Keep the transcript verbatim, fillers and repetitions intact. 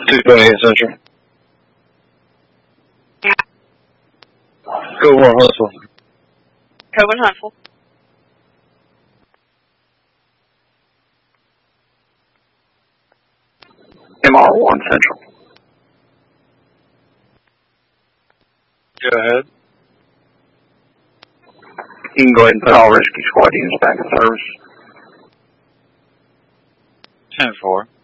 two twenty-eight Central. Go one Huntsville. Go one Huntsville. M R one Central. Go ahead. You can go ahead and put all rescue squad units back in service. ten four.